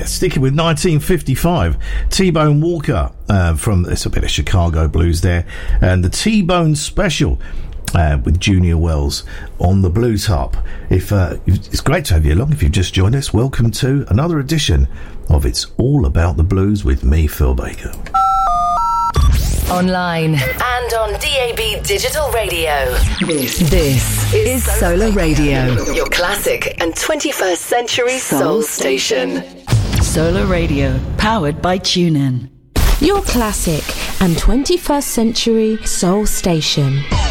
Yeah, sticking with 1955, T-Bone Walker from, it's a bit of Chicago blues there, and the T-Bone Special with Junior Wells on the Blues Harp. It's great to have you along. If you've just joined us, welcome to another edition of It's All About the Blues with me, Phil Baker. Online and on DAB Digital Radio. This is Solar Radio, your classic and 21st century soul station. Solar Radio, powered by TuneIn. Your classic and 21st century soul station.